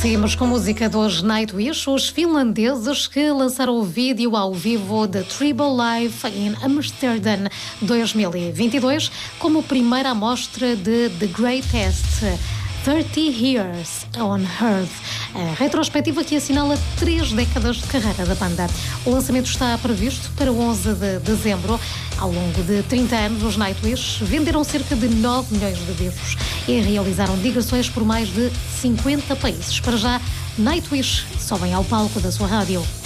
Seguimos com a música dos Nightwish, os finlandeses que lançaram o vídeo ao vivo de Tribal Life em Amsterdã 2022 como primeira amostra de The Greatest 30 Years on Earth, a retrospectiva que assinala 3 décadas de carreira da banda. O lançamento está previsto para 11 de dezembro. Ao longo de 30 anos, os Nightwish venderam cerca de 9 milhões de discos e realizaram digressões por mais de 50 países. Para já, Nightwish sobem ao palco da sua rádio.